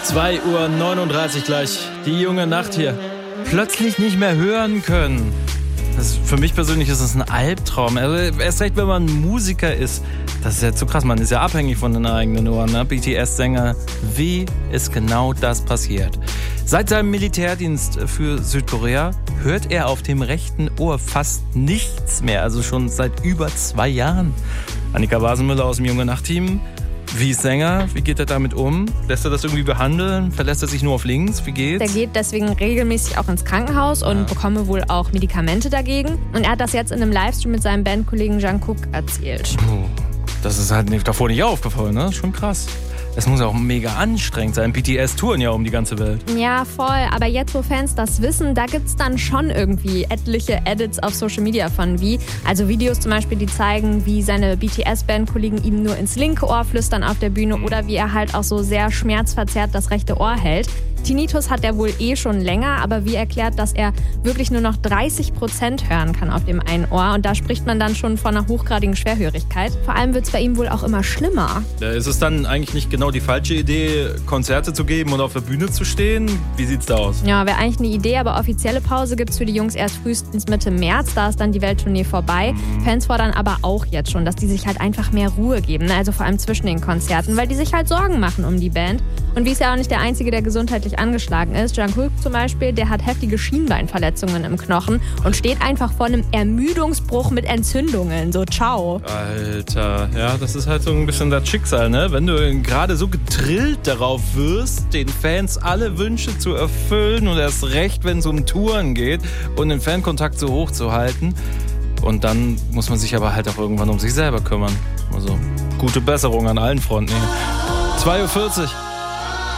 2:39 Uhr gleich. Die junge Nacht hier. Plötzlich nicht mehr hören können. Für mich persönlich ist es ein Albtraum. Also erst recht, wenn man Musiker ist. Das ist ja zu krass. Man ist ja abhängig von den eigenen Ohren. Ne? BTS-Sänger. Wie ist genau das passiert? Seit seinem Militärdienst für Südkorea hört er auf dem rechten Ohr fast nichts mehr. Also schon seit über 2 Jahren. Annika Wasenmüller aus dem Junge Nacht-Team. Wie Sänger, wie geht er damit um? Lässt er das irgendwie behandeln? Verlässt er sich nur auf links? Wie geht's? Der geht deswegen regelmäßig auch ins Krankenhaus und bekomme wohl auch Medikamente dagegen. Und er hat das jetzt in einem Livestream mit seinem Bandkollegen Jungkook erzählt. Das ist halt davor nicht aufgefallen, ne? Schon krass. Es muss auch mega anstrengend sein. BTS touren ja um die ganze Welt. Ja, voll. Aber jetzt, wo Fans das wissen, da gibt's dann schon irgendwie etliche Edits auf Social Media von wie. Also Videos zum Beispiel, die zeigen, wie seine BTS-Bandkollegen ihm nur ins linke Ohr flüstern auf der Bühne oder wie er halt auch so sehr schmerzverzerrt das rechte Ohr hält. Tinnitus hat er wohl schon länger, aber wie erklärt, dass er wirklich nur noch 30% hören kann auf dem einen Ohr. Und da spricht man dann schon von einer hochgradigen Schwerhörigkeit. Vor allem wird es bei ihm wohl auch immer schlimmer. Ist es dann eigentlich nicht genau die falsche Idee, Konzerte zu geben und auf der Bühne zu stehen? Wie sieht's da aus? Ja, wäre eigentlich eine Idee, aber offizielle Pause gibt's für die Jungs erst frühestens Mitte März. Da ist dann die Welttournee vorbei. Fans fordern aber auch jetzt schon, dass die sich halt einfach mehr Ruhe geben. Also vor allem zwischen den Konzerten, weil die sich halt Sorgen machen um die Band. Und wie ist ja auch nicht der Einzige, der gesundheitlich angeschlagen ist. Jungkook zum Beispiel, der hat heftige Schienbeinverletzungen im Knochen und steht einfach vor einem Ermüdungsbruch mit Entzündungen. So, ciao. Alter, ja, das ist halt so ein bisschen das Schicksal, ne? Wenn du gerade so getrillt darauf wirst, den Fans alle Wünsche zu erfüllen und erst recht, wenn es um Touren geht und den Fankontakt so hoch zu halten. Und dann muss man sich aber halt auch irgendwann um sich selber kümmern. Also, gute Besserung an allen Fronten. 2:40 Uhr.